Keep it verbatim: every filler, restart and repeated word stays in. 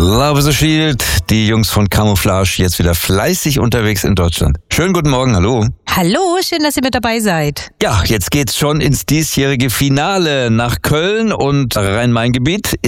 Love is a Shield, die Jungs von Camouflage, jetzt wieder fleißig unterwegs in Deutschland. Schönen guten Morgen, hallo. Hallo, schön, dass ihr mit dabei seid. Ja, jetzt geht's schon ins diesjährige Finale nach Köln und Rhein-Main-Gebiet.